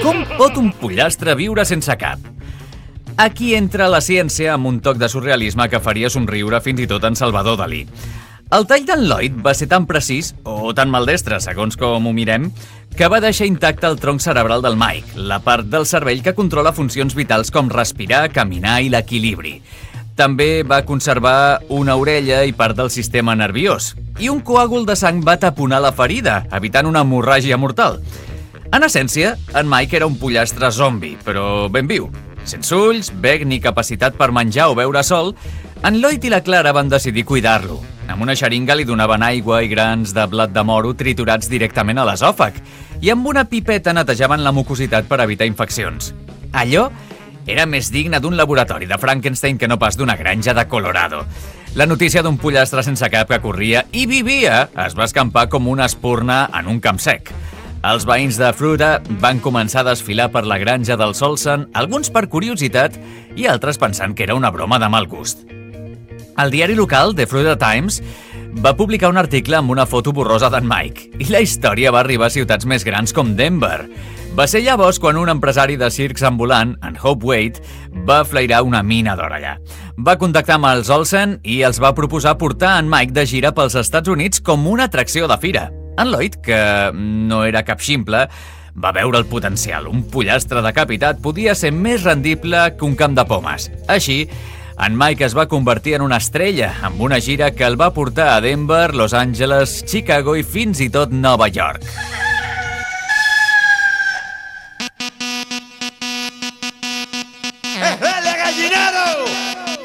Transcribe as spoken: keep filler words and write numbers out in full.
Com pot un pollastre viure sense cap? Aquí entra la ciència amb un toc de surrealisme que faria somriure fins i tot en Salvador Dalí. El tall d'en Lloyd va ser tan precís, o tan maldestre, segons com ho mirem, que va deixar intacte el tronc cerebral del Mike, la part del cervell que controla funcions vitals com respirar, caminar i l'equilibri. També va conservar una orella i part del sistema nerviós. I un coàgul de sang va taponar la ferida, evitant una hemorràgia mortal. En essència, en Mike era un pollastre zombi, però ben viu. Sense ulls, bec ni capacitat per menjar o beure sol, en Lloyd i la Clara van decidir cuidar-lo. Amb una xeringa li donaven aigua i grans de blat de moro triturats directament a l'esòfag i amb una pipeta netejaven la mucositat per evitar infeccions. Allò era més digne d'un laboratori de Frankenstein que no pas d'una granja de Colorado. La notícia d'un pollastre sense cap que corria i vivia es va escampar com una espurna en un camp sec. Els veïns de Fruita van començar a desfilar per la granja dels Olsen, alguns per curiositat i altres pensant que era una broma de mal gust. El diari local, The Fruita Times, va publicar un article amb una foto borrosa d'en Mike i la història va arribar a ciutats més grans com Denver. Va ser llavors quan un empresari de circs ambulant, en Hope Wade, va flairar una mina d'or allà. Va contactar amb els Olsen i els va proposar portar en Mike de gira pels Estats Units com una atracció de fira. En Lloyd, que no era cap ximple, va veure el potencial. Un pollastre decapitat podia ser més rendible que un camp de pomes. Així, en Mike es va convertir en una estrella, amb una gira que el va portar a Denver, Los Angeles, Chicago i fins i tot Nova York.